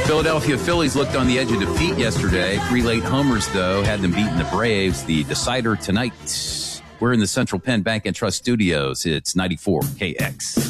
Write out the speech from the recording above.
Philadelphia Phillies looked on the edge of defeat yesterday. 3 late homers, though, had them beating the Braves. The decider tonight. We're in the Central Penn Bank and Trust Studios. It's 94 KX.